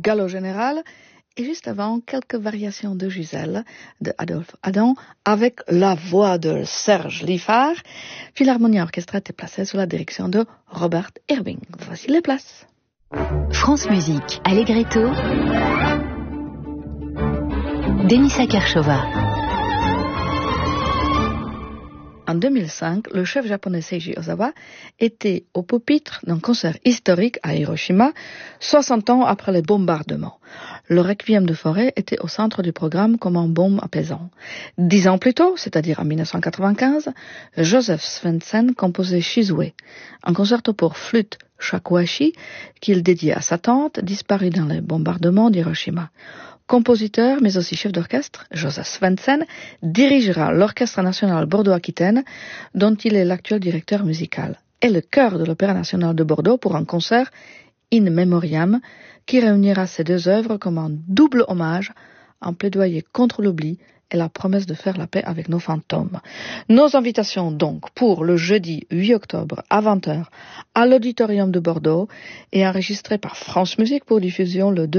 galop général. Et juste avant, quelques variations de Gisèle, de Adolphe Adam, avec la voix de Serge Liffard. Puis l'harmonie orchestrale était placée sous la direction de Robert Irving. Voici les places. France Musique, Allegretto, Denisa Kershova. En 2005, le chef japonais Seiji Ozawa était au pupitre d'un concert historique à Hiroshima, 60 ans après les bombardements. Le requiem de Fauré était au centre du programme comme un baume apaisant. 10 ans plus tôt, c'est-à-dire en 1995, Joseph Svensen composait Shizue, un concerto pour flûte shakuhachi qu'il dédiait à sa tante, disparue dans les bombardements d'Hiroshima. Compositeur, mais aussi chef d'orchestre, Joseph Svensen dirigera l'Orchestre national Bordeaux-Aquitaine, dont il est l'actuel directeur musical, et le chœur de l'Opéra national de Bordeaux pour un concert in memoriam qui réunira ces deux œuvres comme un double hommage, un plaidoyer contre l'oubli et la promesse de faire la paix avec nos fantômes. Nos invitations donc pour le jeudi 8 octobre à 20h à l'Auditorium de Bordeaux et enregistrées par France Musique pour diffusion le 2